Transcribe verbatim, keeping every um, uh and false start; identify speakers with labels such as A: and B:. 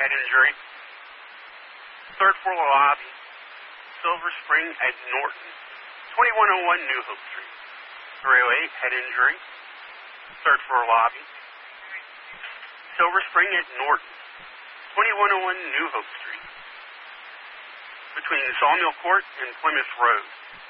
A: head injury. Third floor lobby, Silver Spring at Norton, twenty-one oh one New Hope Street. three oh eight, head injury. Third floor lobby, Silver Spring at Norton, twenty-one oh one New Hope Street. Between Sawmill Court and Plymouth Road.